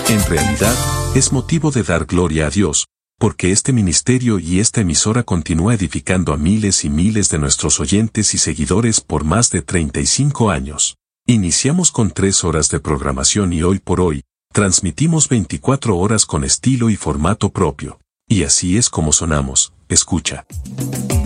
En realidad, es motivo de dar gloria a Dios, porque este ministerio y esta emisora continúa edificando a miles y miles de nuestros oyentes y seguidores por más de 35 años. Iniciamos con 3 horas de programación y hoy por hoy, transmitimos 24 horas con estilo y formato propio. Y así es como sonamos, escucha.